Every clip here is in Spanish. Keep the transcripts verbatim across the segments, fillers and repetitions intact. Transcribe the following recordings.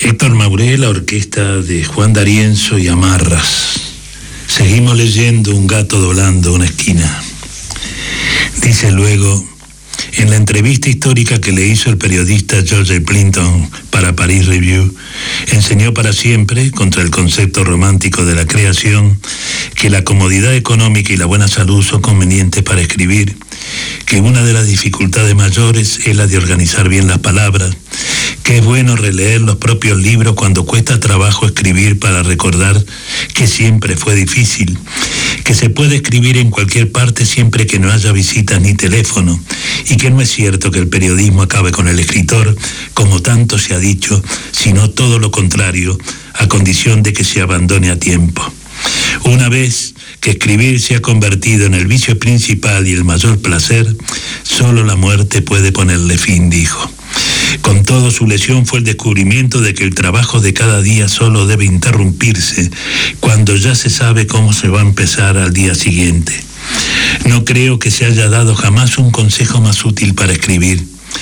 Héctor Mauré, la orquesta de Juan D'Arienzo y Amarras. Seguimos leyendo Un gato doblando una esquina. Dice luego, en la entrevista histórica que le hizo el periodista George Plimpton para Paris Review, enseñó para siempre, contra el concepto romántico de la creación, que la comodidad económica y la buena salud son convenientes para escribir, que una de las dificultades mayores es la de organizar bien las palabras, que es bueno releer los propios libros cuando cuesta trabajo escribir para recordar que siempre fue difícil, que se puede escribir en cualquier parte siempre que no haya visitas ni teléfono, y que no es cierto que el periodismo acabe con el escritor, como tanto se ha dicho, sino todo lo contrario, a condición de que se abandone a tiempo. Una vez que escribir se ha convertido en el vicio principal y el mayor placer, solo la muerte puede ponerle fin, dijo. Con todo, su lesión fue el descubrimiento de que el trabajo de cada día solo debe interrumpirse cuando ya se sabe cómo se va a empezar al día siguiente. No creo que se haya dado jamás un consejo más útil para escribir.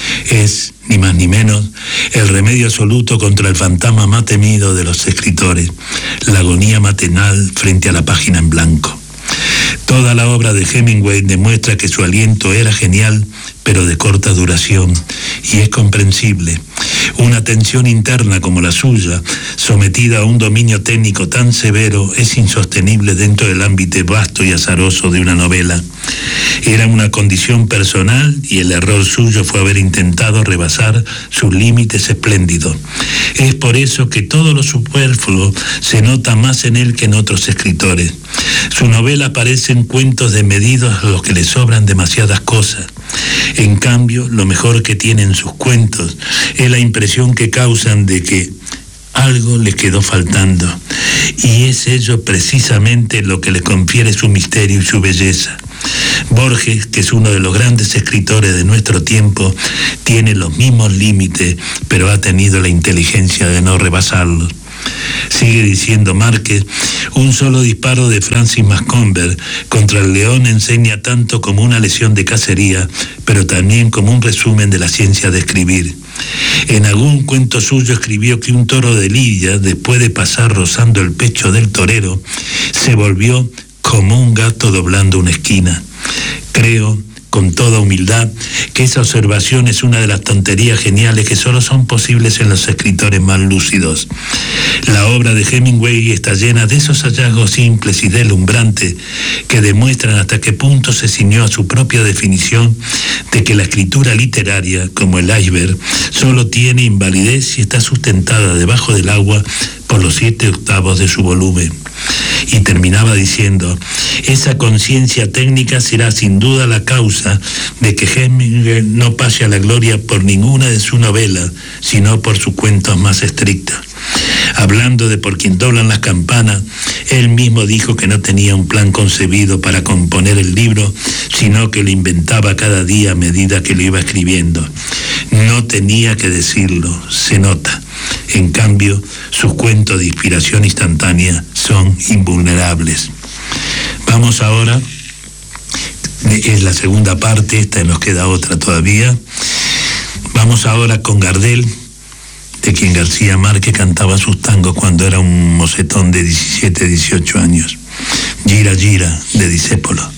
Es, ni más ni menos, el remedio absoluto contra el fantasma más temido de los escritores, la agonía matinal frente a la página en blanco. Toda la obra de Hemingway demuestra que su aliento era genial, pero de corta duración, y es comprensible. Una tensión interna como la suya, sometida a un dominio técnico tan severo, es insostenible dentro del ámbito vasto y azaroso de una novela. Era una condición personal y el error suyo fue haber intentado rebasar sus límites espléndidos. Es por eso que todo lo superfluo se nota más en él que en otros escritores. Su novela parecen cuentos desmedidos a los que le sobran demasiadas cosas. En cambio, lo mejor que tienen sus cuentos es la impresión que causan de que algo le quedó faltando, y es ello precisamente lo que le confiere su misterio y su belleza. Borges, que es uno de los grandes escritores de nuestro tiempo, tiene los mismos límites, pero ha tenido la inteligencia de no rebasarlos. Sigue diciendo Márquez, un solo disparo de Francis Macomber contra el león enseña tanto como una lesión de cacería, pero también como un resumen de la ciencia de escribir. En algún cuento suyo escribió que un toro de lidia, después de pasar rozando el pecho del torero, se volvió como un gato doblando una esquina. Creo, con toda humildad, que esa observación es una de las tonterías geniales que solo son posibles en los escritores más lúcidos. La obra de Hemingway está llena de esos hallazgos simples y deslumbrantes que demuestran hasta qué punto se ciñó a su propia definición de que la escritura literaria, como el iceberg, solo tiene invalidez si está sustentada debajo del agua por los siete octavos de su volumen. Y terminaba diciendo, esa conciencia técnica será sin duda la causa de que Hemingway no pase a la gloria por ninguna de sus novelas, sino por sus cuentos más estrictos. Hablando de Por quien doblan las campanas, él mismo dijo que no tenía un plan concebido para componer el libro, sino que lo inventaba cada día a medida que lo iba escribiendo. No tenía que decirlo, se nota. En cambio, sus cuentos de inspiración instantánea son invulnerables. Vamos ahora, es la segunda parte, esta nos queda otra todavía. Vamos ahora con Gardel, de quien García Márquez cantaba sus tangos cuando era un mocetón de diecisiete, dieciocho años. Gira, gira, de Discépolo.